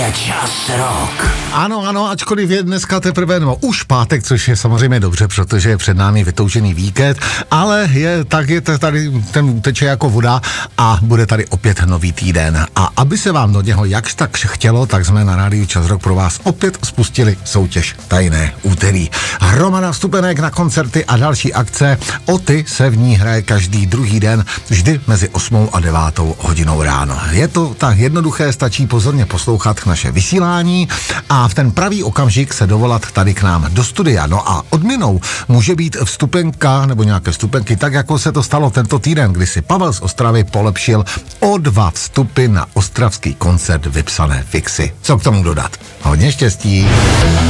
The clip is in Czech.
Čas rock. Ano, ačkoliv je dneska teprve, už pátek, což je samozřejmě dobře, protože je před námi vytoužený víkend, ale je tady, ten teče jako voda a bude tady opět nový týden. A aby se vám do něho jakž tak chtělo, tak jsme na rádiu Čas rock pro vás opět spustili soutěž Tajné úterý. Hromada vstupenek na koncerty a další akce, o ty se v ní hraje každý druhý den, vždy mezi 8 a 9 hodinou ráno. Je to tak jednoduché, stačí pozorně poslouchat naše vysílání a v ten pravý okamžik se dovolat tady k nám do studia. No a odměnou může být vstupenka nebo nějaké vstupenky, tak jako se to stalo tento týden, kdy si Pavel z Ostravy polepšil o 2 vstupy na ostravský koncert Vypsané fixy. Co k tomu dodat? Hodně štěstí.